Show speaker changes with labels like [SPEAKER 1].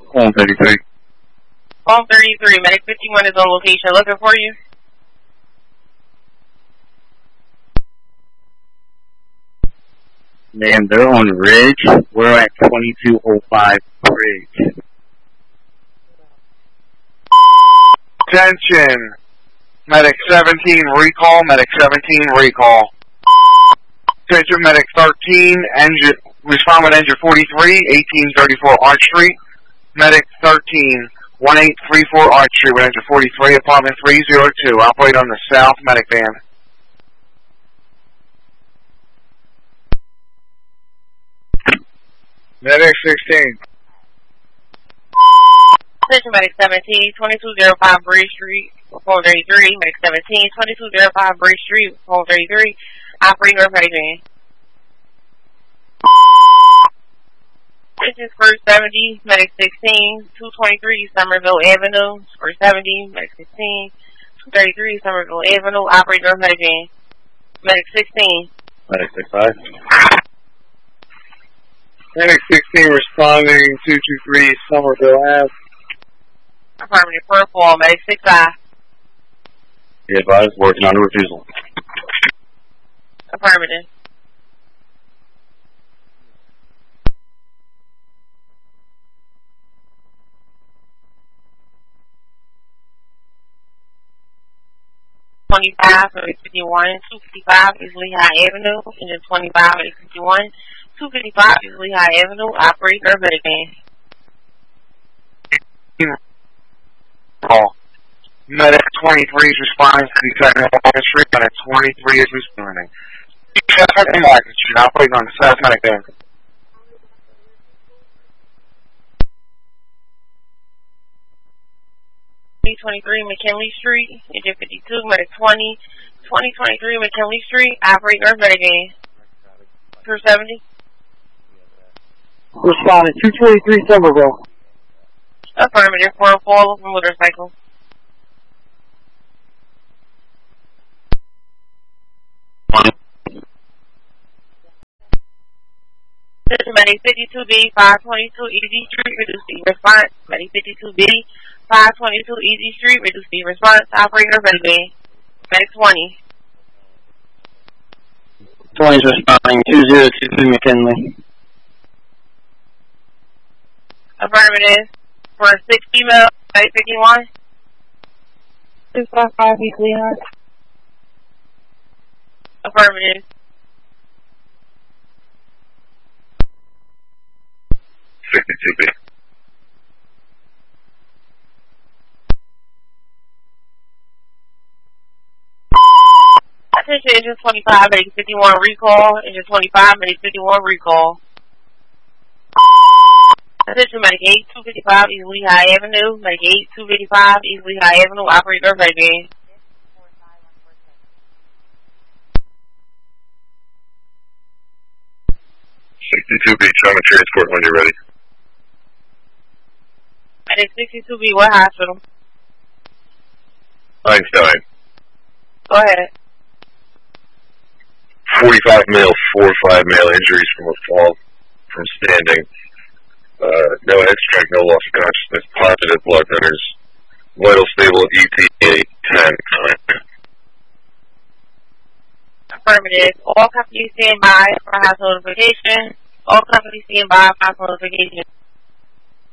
[SPEAKER 1] Home 33.
[SPEAKER 2] Home 33, Medic 51 is on location looking for you.
[SPEAKER 1] Ma'am, they're on Ridge. We're at 2205 Ridge.
[SPEAKER 3] Attention. Medic 17, recall. Medic 17, recall. Attention, Medic 13, engine, respond with engine 43, 1834 Arch Street. Medic 13, 1834 Arch Street with engine 43, apartment 302. Operate on the south medic van. Medic 16.
[SPEAKER 2] Attention, Medic 17, 2205 Bridge Street, Home 33, Medic 17, 2205 Bridge Street, Home 33, operating North Medic van. This is First 70, Medic 16, 223 Somerville Avenue, First 70, Medic 16, 233 Somerville Avenue, operating North Medic van. Medic 16.
[SPEAKER 1] Medic 65.
[SPEAKER 3] Medic 16 responding 223 Somerville Ave.
[SPEAKER 2] Affirmative, purple, Medic 65.
[SPEAKER 1] Be advised, working on a refusal.
[SPEAKER 2] Affirmative. '25, 51, 255 is Lehigh Avenue, engine 25, 51, 255 is Lehigh Avenue, operate North Medic van.
[SPEAKER 3] Call. Medic 23 is responding to the technical street. Medic 23 is responding. Operating on the south medic van.
[SPEAKER 2] 2023 McKinley Street, engine 52, medic 20, 2023 McKinley Street, operate North Medic van. 270.
[SPEAKER 4] Responding 223 Somerville.
[SPEAKER 2] Affirmative, for a fall of a motorcycle. Medic 52B, 522 Easy Street, reduce the response. Medic 52B, 522 Easy Street, reduce the response. Operator Medic van. Medic 20.
[SPEAKER 4] 20 is responding 2022 McKinley.
[SPEAKER 2] Affirmative. For 6 female, Medic 51.
[SPEAKER 4] 255 East Lehigh.
[SPEAKER 2] Affirmative. Attention, engine 25, Medic 51 recall. Engine 25, Medic 51 recall. Attention, Medic 8, 255 East Lehigh Avenue. Medic 8, 255 East Lehigh Avenue. Operator North Medic van.
[SPEAKER 3] 62B, trauma transport when you're ready.
[SPEAKER 2] Medic 62B, what hospital?
[SPEAKER 3] Einstein.
[SPEAKER 2] Go ahead.
[SPEAKER 3] 45 male, 4-5 male injuries from a fall from standing. No head strike, no loss of consciousness, positive blood thinners. Vital stable ETA 10.
[SPEAKER 2] Affirmative. All companies stand by for house notification. All companies stand by for house notification.